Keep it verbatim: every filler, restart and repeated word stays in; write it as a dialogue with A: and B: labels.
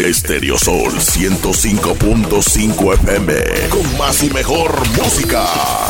A: Stereo Sol ciento cinco punto cinco F M, con más y mejor música.